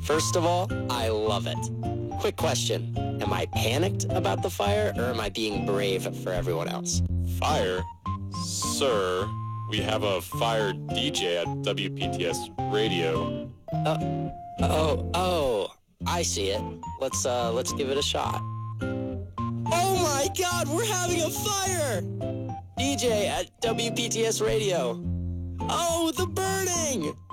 First of all, I love it. Quick question. Am I panicked about the fire, or am I being brave for everyone else? Fire? Sir, we have a fire DJ at WPTS Radio. I see it. Let's give it a shot. Oh my God, we're having a fire! DJ at WPTS Radio. Oh, the burning!